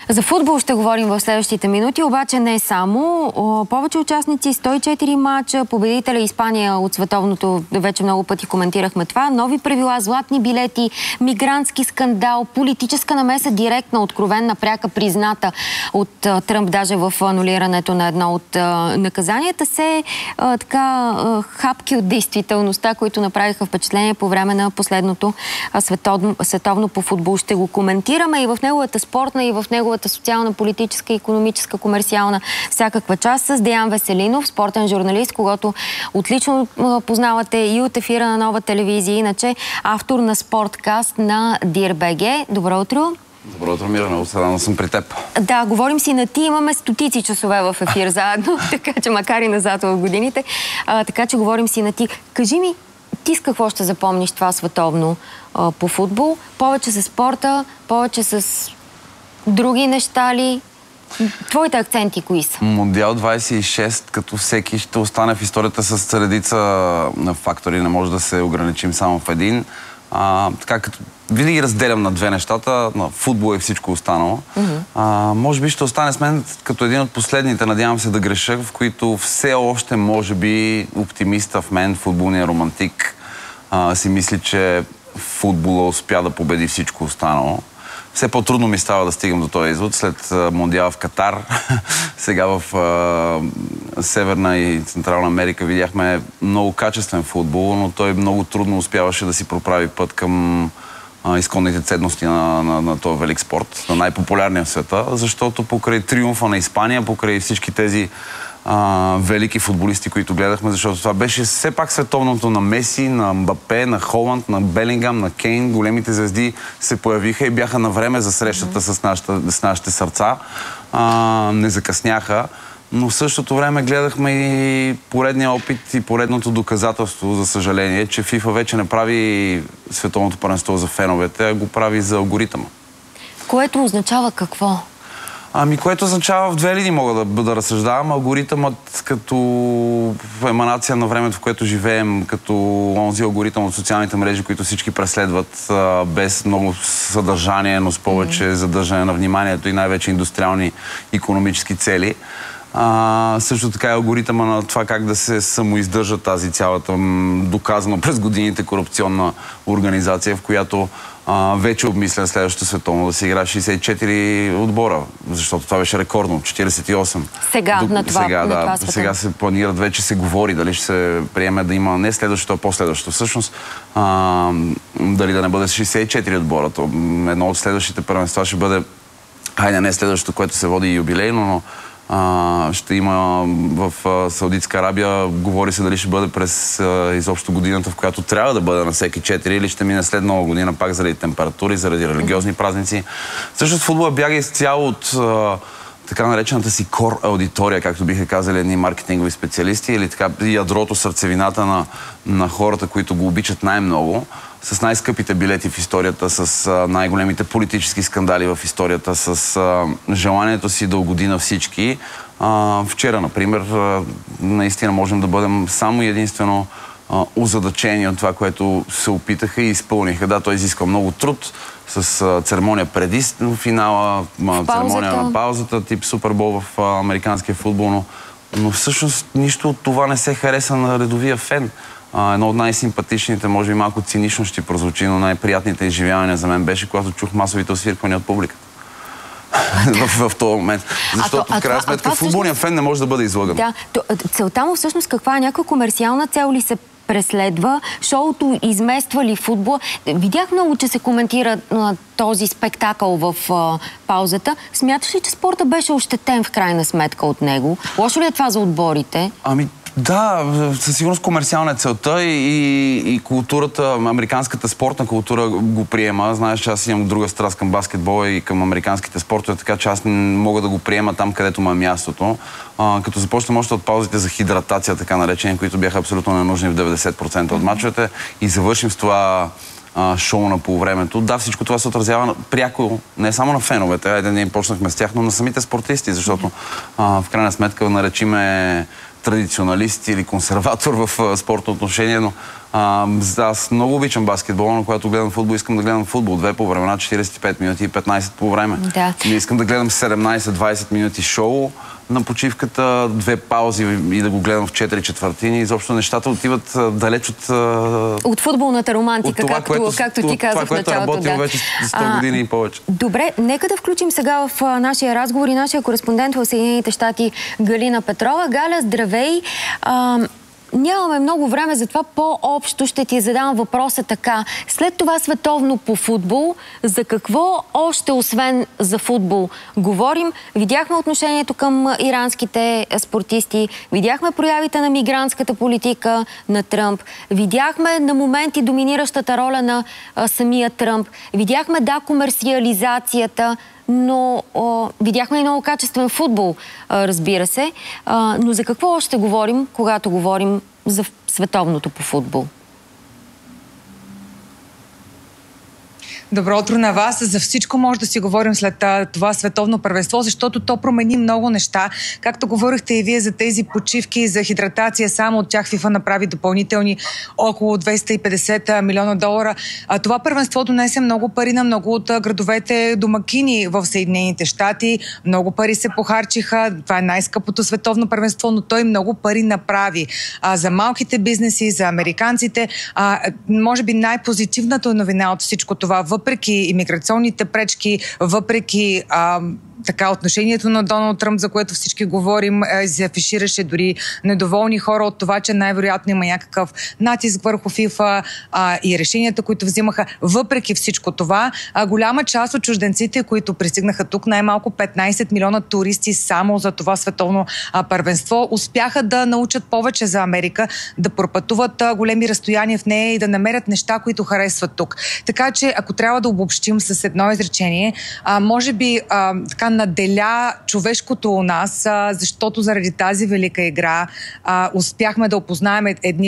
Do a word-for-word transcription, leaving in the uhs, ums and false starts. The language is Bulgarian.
За футбол ще говорим в следващите минути, обаче не само. Повече участници, сто и четири мача, победителя Испания от световното, вече много пъти коментирахме това, нови правила, златни билети, мигрантски скандал, политическа намеса, директна, откровенна, пряка, призната от Тръмп, даже в анулирането на едно от наказанията, се а, така а, хапки от действителността, които направиха впечатление по време на последното а, световно, световно по футбол. Ще го коментираме и в неговата спортна, и в неговата социална, политическа, икономическа, комерциална, всякаква част с Деян Веселинов, спортен журналист, когато отлично познавате и от ефира на Нова телевизия, иначе автор на спорткаст на Дир.бг. Добро утро! Добро утро, Мира. Много се радвам, съм при теб. Да, говорим си на ти. Имаме стотици часове в ефир заедно, така че макар и назад в годините. А, така че говорим си на ти. Кажи ми, ти с какво ще запомниш това световно а, по футбол? Повече с спорта, повече с други неща ли? Твоите акценти кои са? Мондиал двайсет и шест, като всеки, ще остане в историята с редица на фактори. Не може да се ограничим само в един. А, така като винаги разделям на две нещата, на футбол и всичко останало. Mm-hmm. а, може би ще остане с мен като един от последните, надявам се да греша, в които все още, може би, оптимиста в мен, футболния романтик, а, си мисли, че футбола успя да победи всичко останало. Все по-трудно ми става да стигам до този извод. След Мондиала в Катар, сега в а, Северна и Централна Америка видяхме много качествен футбол, но той много трудно успяваше да си проправи път към а, изконните ценности на, на, на този велик спорт, на най-популярния в света, защото покрай триумфа на Испания, покрай всички тези А, велики футболисти, които гледахме, защото това беше все пак световното на Меси, на Мбапе, на Холанд, на Белингам, на Кейн. Големите звезди се появиха и бяха на време за срещата mm-hmm. с, нашата, с нашите сърца. А, не закъсняха, но в същото време гледахме и поредния опит и поредното доказателство, за съжаление, че ФИФА вече не прави световното първенство за феновете, а го прави за алгоритъма. Което означава какво? Ами, което означава в две линии мога да, да разсъждавам. Алгоритъмът като еманация на времето, в което живеем, като онзи алгоритъм от социалните мрежи, които всички преследват а, без много съдържание, но с повече mm-hmm. задържане на вниманието и най-вече индустриални икономически цели. А, също така е алгоритъма на това как да се самоиздържа тази цялата доказано през годините корупционна организация, в която а, вече обмисля следващото световно да се игра шейсет и четири отбора, защото това беше рекордно, четирийсет и осем. Сега До, на това, сега, на да, това сега се планират, вече се говори дали ще се приеме да има не следващото, а последващото. Всъщност, а, дали да не бъде шейсет и четири отбора. То едно от следващите първенства ще бъде, хайде не следващото, което се води юбилейно, но Uh, ще има в uh, Саудитска Арабия, говори се дали ще бъде през uh, изобщо годината, в която трябва да бъде на всеки четири, или ще мине след нова година, пак заради температури, заради религиозни празници. Всъщност футбола бяга изцяло от uh, така наречената си кор аудитория, както биха казали едни маркетингови специалисти, или така ядрото, сърцевината на, на хората, които го обичат най-много, с най-скъпите билети в историята, с а, най-големите политически скандали в историята, с а, желанието си да угоди на всички. А, вчера, например, а, наистина можем да бъдем само и единствено а, озадачени от това, което се опитаха и изпълниха. Да, той изисква много труд, с а, церемония преди финала, а, церемония на паузата, тип Супербол в а, американския футбол, но, но всъщност нищо от това не се хареса на редовия фен. Uh, едно от най-симпатичните, може би малко цинично ще прозвучи, но най-приятните изживявания за мен беше, когато чух масовите освирквания от публиката. в, в този момент. Защото, в крайна сметка, футболният фен не може да бъде излъган. Да, целта му всъщност каква е? Някаква комерциална цел ли се преследва? Шоуто измества ли футбола? Видях много, че се коментира а, този спектакъл в а, паузата. Смяташ ли, че спорта беше ощетен в крайна сметка от него? Лошо ли е това за отборите? Ами, да, със сигурност комерциална е целта и, и, и културата, американската спортна култура го приема. Знаеш, че аз имам друга страст към баскетбола и към американските спортове, така че аз не мога да го приема там, където му е мястото. А, като започнем още от паузите за хидратация, така наречени, които бяха абсолютно ненужни в деветдесет процента от мачовете, и завършим с това а, шоу на полувремето. Да, всичко това се отразява пряко не само на феновете, айде ние почнахме с тях, но на самите спортисти, защото а, в крайна сметка наречиме традиционалист или консерватор в спортно отношение, но А, аз много обичам баскетбол, но когато гледам футбол, искам да гледам футбол. Две по време, четиридесет и пет минути и петнайсет по време. Да. Не искам да гледам седемнайсет-двайсет минути шоу на почивката, две паузи и да го гледам в четири четвъртини. Изобщо нещата отиват далеч от... От футболната романтика, от това, както, което, както ти казах в началото. Това, което работим да. вече сто години и повече. Добре, нека да включим сега в а, нашия разговор и нашия кореспондент в Съединените щати Галина Петрова. Галя, здравей! А, Нямаме много време, затова по-общо ще ти задам въпроса така. След това световно по футбол, за какво още освен за футбол говорим? Видяхме отношението към иранските спортисти, видяхме проявите на мигрантската политика на Тръмп, видяхме на моменти доминиращата роля на а, самия Тръмп, видяхме да комерциализацията, но о, видяхме и много качествен футбол, а, разбира се. А, но за какво още говорим, когато говорим за световното по футбол? Добро утро на вас. За всичко може да си говорим след това световно първенство, защото то промени много неща. Както говорихте и вие за тези почивки, за хидратация, само от тях ФИФА направи допълнителни около двеста и петдесет милиона долара. А това първенство донесе много пари на много от градовете домакини в Съединените щати. Много пари се похарчиха. Това е най-скъпото световно първенство, но той много пари направи. А, за малките бизнеси, за американците, а, може би най-позитивната новина от всичко това, въпреки имиграционните пречки, въпреки а, така отношението на Доналд Тръмп, за което всички говорим, се афишираше дори недоволни хора от това, че най-вероятно има някакъв натиск върху ФИФА а, и решенията, които взимаха. Въпреки всичко това, а, голяма част от чужденците, които пристигнаха тук, най-малко петнайсет милиона туристи само за това световно а, първенство, успяха да научат повече за Америка, да пропътуват а, големи разстояния в нея и да намерят неща, които харесват тук. Така че, ако трябва да обобщим с едно изречение, а, може би а, така наделя човешкото у нас, а, защото заради тази велика игра а, успяхме да опознаем едни